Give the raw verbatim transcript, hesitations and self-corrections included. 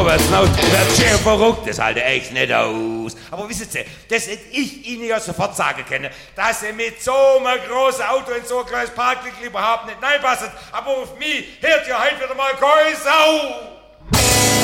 vorwärts hinaus. Ihr werdet schön verrückt, das halte echt nicht aus. Aber wissen Sie, das hätte ich Ihnen ja sofort sagen können, dass Sie mit so einem großen Auto in so ein kleines Parklicht überhaupt nicht reinpassen. Aber auf mich hört ja heute wieder mal keine Sau.